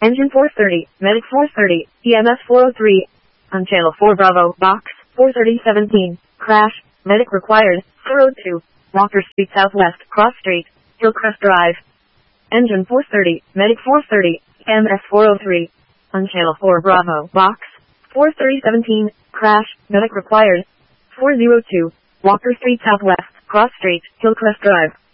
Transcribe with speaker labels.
Speaker 1: Engine 430, Medic 430, EMS 403. On Channel 4 Bravo, Box 43017. Crash, Medic required, 402. Walker Street Southwest, Cross Street, Hillcrest Drive. Engine 430, Medic 430, EMS 403. On Channel 4 Bravo, Box 43017. Crash, Medic required, 402. Walker Street Southwest, Cross Street, Hillcrest Drive.